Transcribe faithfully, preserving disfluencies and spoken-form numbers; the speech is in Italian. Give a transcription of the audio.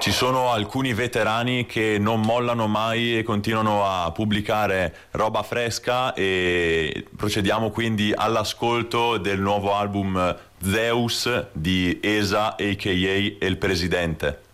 Ci sono alcuni veterani che non mollano mai e continuano a pubblicare roba fresca, e procediamo quindi all'ascolto del nuovo album Zeus di Esa, a k a El Presidente.